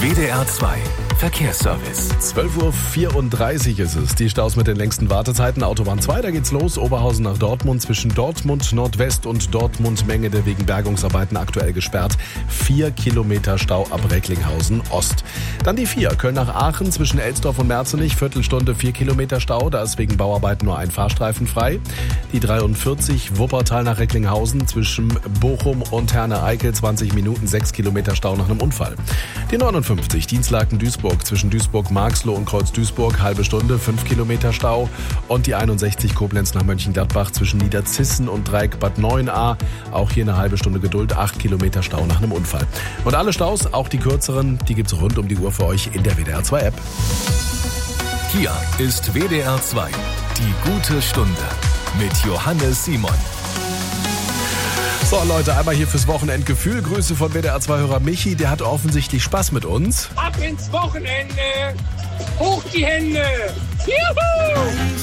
WDR 2 Verkehrsservice. 12:34 Uhr ist es. Die Staus mit den längsten Wartezeiten. Autobahn 2, da geht's los. Oberhausen nach Dortmund. Zwischen Dortmund Nordwest und Dortmund Mengede wegen Bergungsarbeiten aktuell gesperrt. 4 Kilometer Stau ab Recklinghausen Ost. Dann die 4, Köln nach Aachen zwischen Elsdorf und Merzenich. Viertelstunde 4 Kilometer Stau. Da ist wegen Bauarbeiten nur ein Fahrstreifen frei. Die 43, Wuppertal nach Recklinghausen zwischen Bochum und Herne-Eickel. 20 Minuten, 6 Kilometer Stau nach einem Unfall. Die 59, Dienstlaken-Duisburg zwischen Duisburg-Marxloh und Kreuz-Duisburg, halbe Stunde, 5 Kilometer Stau. Und die 61, Koblenz nach Mönchengladbach zwischen Niederzissen und Dreieck Bad 9a, auch hier eine halbe Stunde Geduld, 8 Kilometer Stau nach einem Unfall. Und alle Staus, auch die kürzeren, die gibt's rund um die Uhr für euch in der WDR 2 App. Hier ist WDR 2, die gute Stunde mit Johannes Simon. So Leute, einmal hier fürs Wochenendgefühl. Grüße von WDR 2-Hörer Michi, der hat offensichtlich Spaß mit uns. Ab ins Wochenende! Hoch die Hände! Juhu!